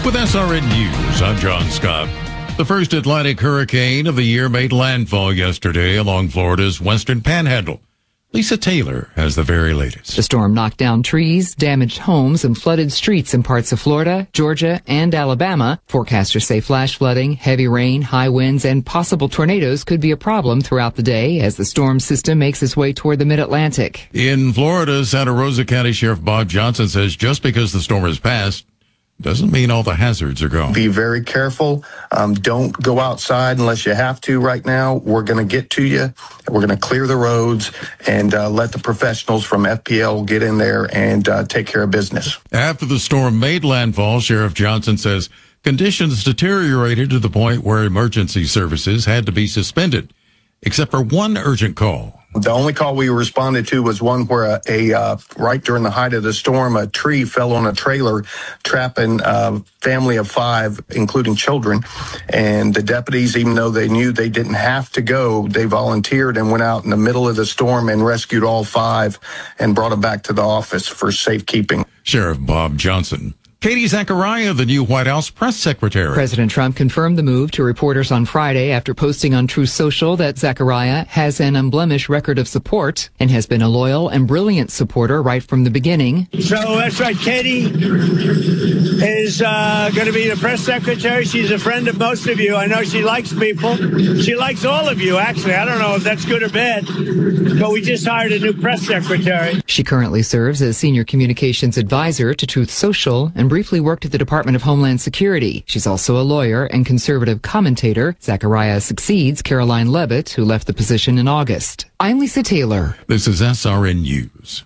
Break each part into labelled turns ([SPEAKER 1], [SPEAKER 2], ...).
[SPEAKER 1] With SRN News, I'm John Scott. The first Atlantic hurricane of the year made landfall yesterday along Florida's western panhandle. Lisa Taylor has the very latest.
[SPEAKER 2] The storm knocked down trees, damaged homes, and flooded streets in parts of Florida, Georgia, and Alabama. Forecasters say flash flooding, heavy rain, high winds, and possible tornadoes could be a problem throughout the day as the storm system makes its way toward the mid-Atlantic.
[SPEAKER 1] In Florida, Santa Rosa County Sheriff Bob Johnson says just because the storm has passed doesn't mean all the hazards are gone.
[SPEAKER 3] Be very careful. Don't go outside unless you have to right now. We're going to get to you. We're going to clear the roads and let the professionals from FPL get in there and take care of business.
[SPEAKER 1] After the storm made landfall, Sheriff Johnson says conditions deteriorated to the point where emergency services had to be suspended, except for one urgent call.
[SPEAKER 3] The only call we responded to was one where right during the height of the storm, a tree fell on a trailer, trapping a family of 5, including children. And the deputies, even though they knew they didn't have to go, they volunteered and went out in the middle of the storm and rescued all 5 and brought them back to the office for safekeeping.
[SPEAKER 1] Sheriff Bob Johnson. Katie Zachariah, the new White House press secretary.
[SPEAKER 2] President Trump confirmed the move to reporters on Friday after posting on Truth Social that Zachariah has an unblemished record of support and has been a loyal and brilliant supporter right from the beginning.
[SPEAKER 4] So that's right. Katie is going to be the press secretary. She's a friend of most of you. I know she likes people. She likes all of you, actually. I don't know if that's good or bad, but we just hired a new press secretary.
[SPEAKER 2] She currently serves as senior communications advisor to Truth Social and briefly worked at the Department of Homeland Security. She's also a lawyer and conservative commentator. Zachariah succeeds Caroline Levitt, who left the position in August. I'm Lisa Taylor.
[SPEAKER 1] This is SRN News.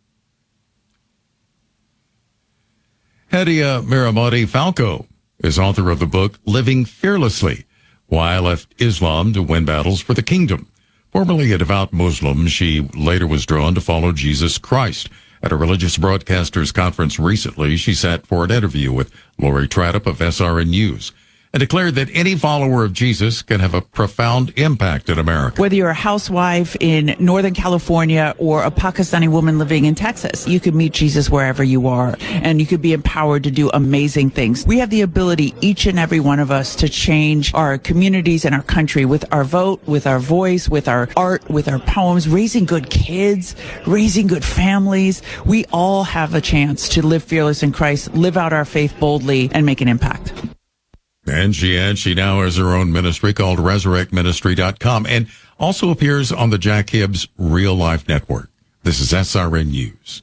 [SPEAKER 1] Hadia Miramati Falco is author of the book Living Fearlessly, Why I Left Islam to Win Battles for the Kingdom. Formerly a devout Muslim, she later was drawn to follow Jesus Christ. At a religious broadcasters conference recently, she sat for an interview with Lori Tradup of SRN News and declared that any follower of Jesus can have a profound impact in America.
[SPEAKER 5] Whether you're a housewife in Northern California or a Pakistani woman living in Texas, you could meet Jesus wherever you are, and you could be empowered to do amazing things. We have the ability, each and every one of us, to change our communities and our country with our vote, with our voice, with our art, with our poems, raising good kids, raising good families. We all have a chance to live fearless in Christ, live out our faith boldly, and make an impact.
[SPEAKER 1] And she adds she now has her own ministry called ResurrectMinistry.com and also appears on the Jack Hibbs Real Life Network. This is SRN News.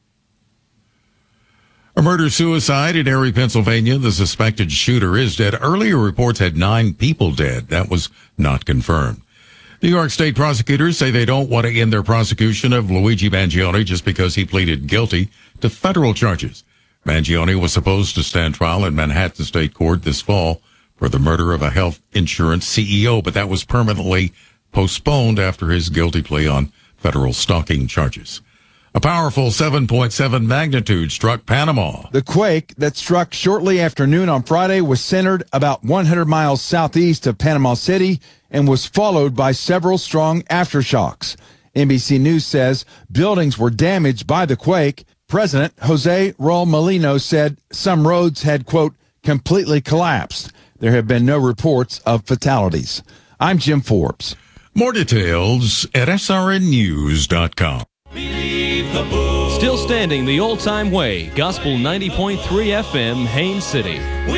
[SPEAKER 1] A murder-suicide in Erie, Pennsylvania. The suspected shooter is dead. Earlier reports had 9 people dead. That was not confirmed. New York State prosecutors say they don't want to end their prosecution of Luigi Mangione just because he pleaded guilty to federal charges. Mangione was supposed to stand trial in Manhattan State Court this fall for the murder of a health insurance CEO, but that was permanently postponed after his guilty plea on federal stalking charges. A powerful 7.7 magnitude struck Panama.
[SPEAKER 6] The quake that struck shortly after noon on Friday was centered about 100 miles southeast of Panama City and was followed by several strong aftershocks. NBC News says buildings were damaged by the quake. President Jose Raul Molino said some roads had, quote, completely collapsed. There have been no reports of fatalities. I'm Jim Forbes.
[SPEAKER 1] More details at srnnews.com.
[SPEAKER 7] Still standing the old-time way, Gospel 90.3 FM, Haines City.